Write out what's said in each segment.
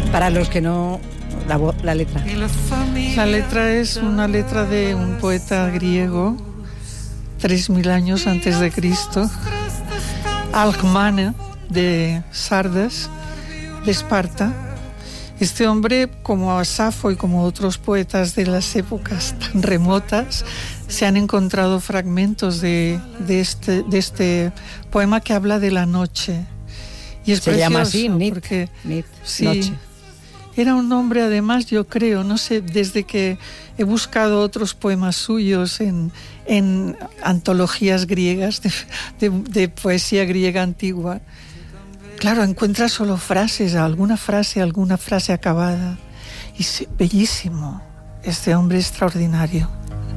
Para los que no... La letra. La letra es una letra de un poeta griego, 3000 años antes de Cristo, Alcmene de Sardes, de Esparta. Este hombre, como a Safo y como otros poetas de las épocas tan remotas, se han encontrado fragmentos de este poema que habla de la noche. Y es se precioso, llama así, porque sí, noche. Era un hombre, además, yo creo, no sé, desde que he buscado otros poemas suyos en antologías griegas de poesía griega antigua, claro, encuentras solo frases, alguna frase acabada. Y sí, bellísimo, este hombre extraordinario.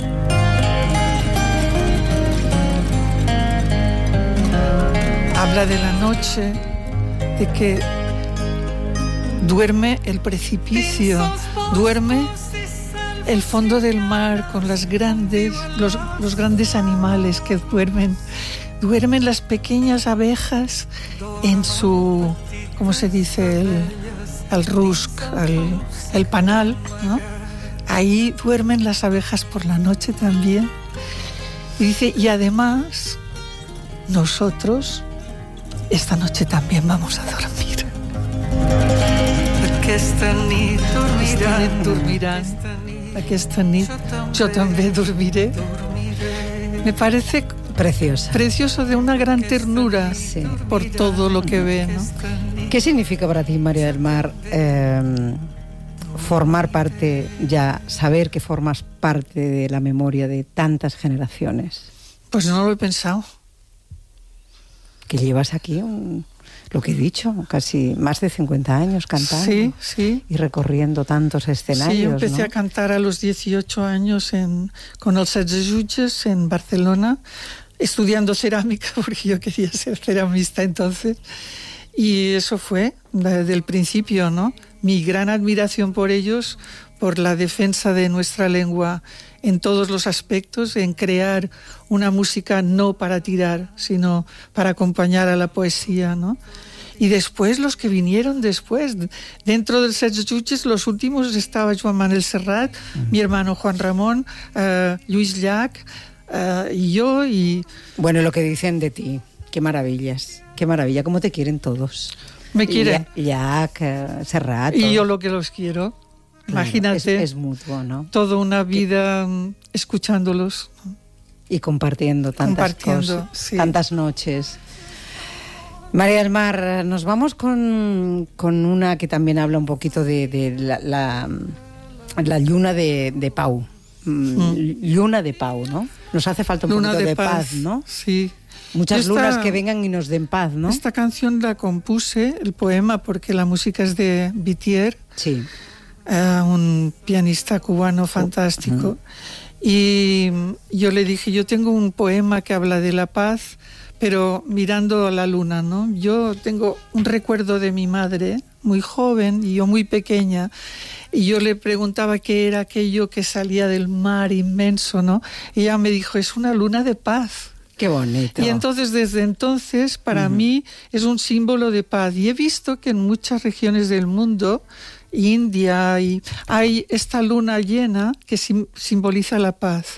Habla de la noche, de que duerme el precipicio, duerme el fondo del mar con los grandes animales que duermen las pequeñas abejas en su, ¿cómo se dice? El rusk, el panal, ¿no? Ahí duermen las abejas por la noche también. Y dice, y además, nosotros esta noche también vamos a dormir. Aquesta nit dormiran, aquesta nit yo también dormiré. Me parece precioso, de una gran ternura, sí, por todo lo que ve, ¿no? ¿Qué significa para ti, María del Mar, formar parte, ya saber que formas parte de la memoria de tantas generaciones? Pues no lo he pensado. Que llevas aquí lo que he dicho, casi más de 50 años cantando. Sí, sí. Y recorriendo tantos escenarios. Sí, yo empecé, ¿no?, a cantar a los 18 años con els 16 Jutges en Barcelona, estudiando cerámica, porque yo quería ser ceramista entonces. Y eso fue desde el principio, ¿no? Mi gran admiración por ellos, por la defensa de nuestra lengua en todos los aspectos, en crear una música no para tirar, sino para acompañar a la poesía, ¿no? Y después los que vinieron después, dentro del Setze Jutges, los últimos estaba Joan Manuel Serrat, mi hermano Juan Ramón, Lluís Llach, y yo. Y bueno, lo que dicen de ti, qué maravillas, qué maravilla, cómo te quieren todos. Me quieren. Llach, Serrat. Y yo lo que los quiero. Claro, imagínate, es mutuo, ¿no? Toda una vida escuchándolos. Y compartiendo tantas cosas, sí, tantas noches. María del Mar, nos vamos con una que también habla un poquito de la luna de Pau. Luna de Pau, ¿no? Nos hace falta un poquito de paz, ¿no? Sí. Muchas lunas que vengan y nos den paz, ¿no? Esta canción la compuse, el poema, porque la música es de Vitier. Sí. Un pianista cubano fantástico. Y yo le dije, yo tengo un poema que habla de la paz, pero mirando a la luna, ¿no? Yo tengo un recuerdo de mi madre, muy joven, y yo muy pequeña, y yo le preguntaba qué era aquello que salía del mar inmenso, ¿no? Y ella me dijo, es una luna de paz. Qué bonito. Y entonces, desde entonces, para mí es un símbolo de paz. Y he visto que en muchas regiones del mundo, India, y hay esta luna llena que simboliza la paz.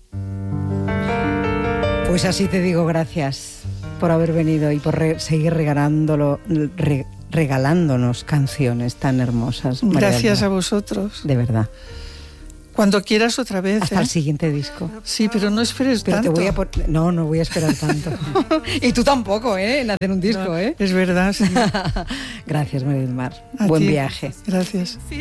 Pues así te digo, gracias por haber venido y por seguir regalándonos canciones tan hermosas. Gracias a vosotros. De verdad. Cuando quieras otra vez. Hasta el siguiente disco. Sí, pero no esperes tanto. Te voy no voy a esperar tanto. Y tú tampoco, en hacer un disco, no, Es verdad, sí. Gracias, María del Mar. A Buen ti. viaje. Gracias.